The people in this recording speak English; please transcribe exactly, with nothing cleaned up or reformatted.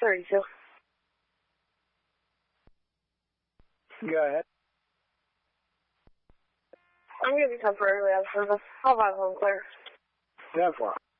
thirty-two. Go ahead. I'm going to be temporarily out of service. I'll have home clear. ten four.